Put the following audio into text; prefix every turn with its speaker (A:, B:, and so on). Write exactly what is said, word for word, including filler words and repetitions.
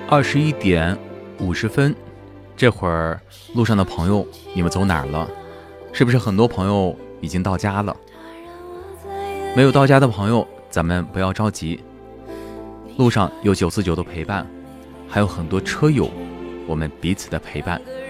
A: 二十一点五十分，这会儿路上的朋友，你们走哪儿了？是不是很多朋友已经到家了？没有到家的朋友，咱们不要着急，路上有九四九的陪伴，还有很多车友，我们彼此的陪伴。